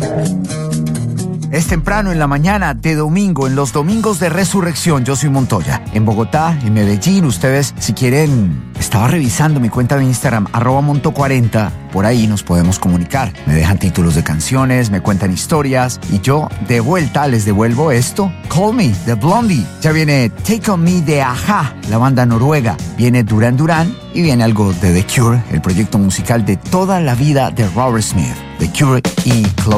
Es temprano en la mañana de domingo, en los domingos de resurrección. Yo soy Montoya. En Bogotá, en Medellín, ustedes, si quieren, estaba revisando mi cuenta de Instagram, @monto40. Por ahí nos podemos comunicar. Me dejan títulos de canciones, me cuentan historias y yo de vuelta les devuelvo esto. Call Me, de Blondie. Ya viene Take On Me de Ajá, la banda noruega. Viene Duran Duran y viene algo de The Cure, el proyecto musical de toda la vida de Robert Smith. The Cure y Close.